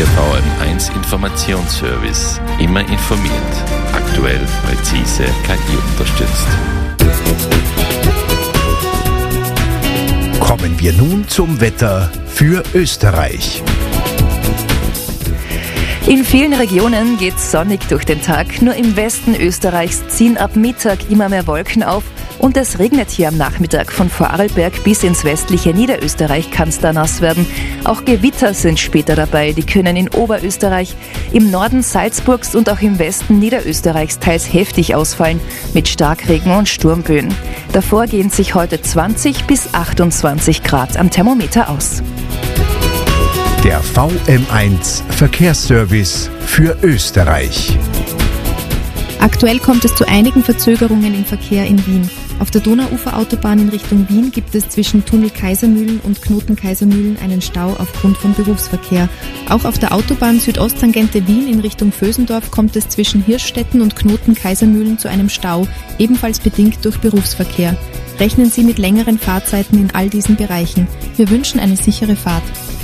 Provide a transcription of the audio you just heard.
Der VM1 Informationsservice. Immer informiert. Aktuell, präzise, KI unterstützt. Kommen wir nun zum Wetter für Österreich. In vielen Regionen geht es sonnig durch den Tag. Nur im Westen Österreichs ziehen ab Mittag immer mehr Wolken auf und es regnet hier am Nachmittag. Von Vorarlberg bis ins westliche Niederösterreich kann es da nass werden. Auch Gewitter sind später dabei. Die können in Oberösterreich, im Norden Salzburgs und auch im Westen Niederösterreichs teils heftig ausfallen mit Starkregen und Sturmböen. Davor gehen sich heute 20 bis 28 Grad am Thermometer aus. Der VM1 Verkehrsservice für Österreich. Aktuell kommt es zu einigen Verzögerungen im Verkehr in Wien. Auf der Donauuferautobahn in Richtung Wien gibt es zwischen Tunnel Kaisermühlen und Knoten Kaisermühlen einen Stau aufgrund von Berufsverkehr. Auch auf der Autobahn Südosttangente Wien in Richtung Vösendorf kommt es zwischen Hirschstetten und Knoten Kaisermühlen zu einem Stau, ebenfalls bedingt durch Berufsverkehr. Rechnen Sie mit längeren Fahrzeiten in all diesen Bereichen. Wir wünschen eine sichere Fahrt.